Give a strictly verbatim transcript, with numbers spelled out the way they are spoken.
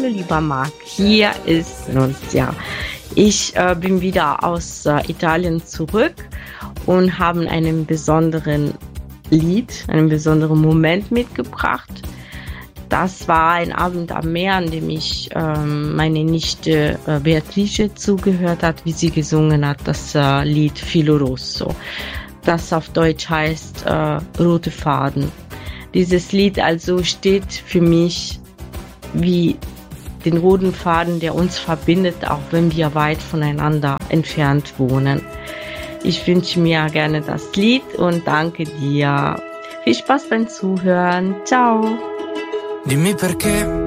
Hallo lieber Marc, hier ist Nunzia. Ich äh, bin wieder aus äh, Italien zurück und habe einen besonderen Lied, einen besonderen Moment mitgebracht. Das war ein Abend am Meer, an dem ich ähm, meine Nichte äh, Beatrice zugehört hat, wie sie gesungen hat, das äh, Lied Filo Rosso, das auf Deutsch heißt äh, Rote Faden. Dieses Lied also steht für mich wie den roten Faden, der uns verbindet, auch wenn wir weit voneinander entfernt wohnen. Ich wünsche mir gerne das Lied und danke dir. Viel Spaß beim Zuhören. Ciao. Dimmi perché